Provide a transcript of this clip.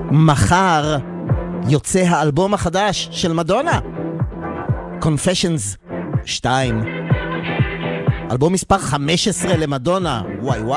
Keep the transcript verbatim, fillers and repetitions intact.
מחר יוצא האלבום החדש של מדונה, Confessions שתיים, אלבום מספר חמש עשרה למדונה. וואי וואי.